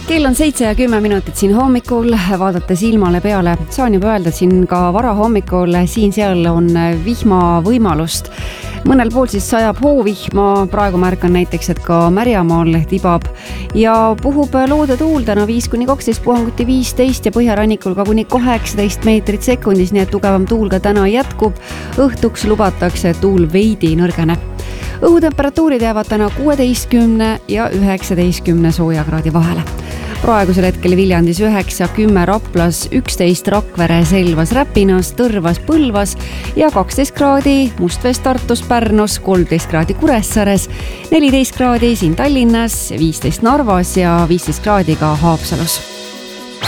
Kell on 7:10 siin hommikul, vaadates ilmale peale. Saan juba öelda, et siin ka vara hommikul siin-seal on vihma võimalust. Mõnel pool siis sajab hoovihma, praegu märkan näiteks, et ka Märjamaal tibab ja puhub loodetuul täna 5-12, puhanguti 15 ja põhjarannikul ka kuni 18 meetrit sekundis, nii et tugevam tuul ka täna jätkub. Õhtuks lubatakse tuul veidi nõrgeneb. Õhutemperatuurid jäävad täna 16 ja 19 soojakraadi vahele. Praegusel hetkel Viljandis 9, 10 Raplas, 11 Rakvere, Selvas, Räpinas, Tõrvas, Põlvas ja 12 kraadi Mustvees, Tartus, Pärnus, 13 kraadi Kuressaares, 14 kraadi siin Tallinnas, 15 Narvas ja 15 kraadi ka Haapsalus.